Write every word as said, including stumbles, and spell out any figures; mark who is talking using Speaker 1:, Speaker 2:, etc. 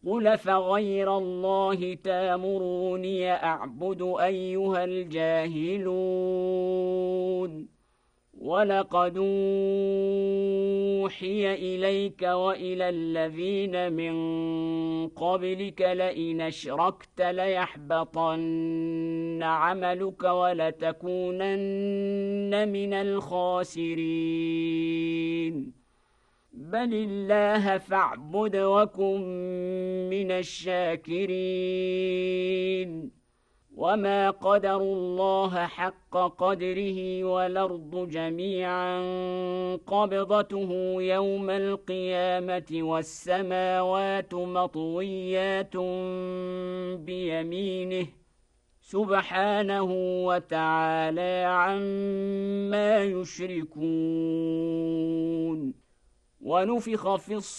Speaker 1: قل فغير الله تامروني أعبد أيها الجاهلون ولقد أوحي إليك وإلى الذين من قبلك لئن أشركت ليحبطن عملك ولتكونن من الخاسرين بل الله فاعبد وكن من الشاكرين وما قدروا الله حق قدره والأرض جميعا قبضته يوم القيامة والسماوات مطويات بيمينه سبحانه وتعالى عما يشركون ونفخ في الصور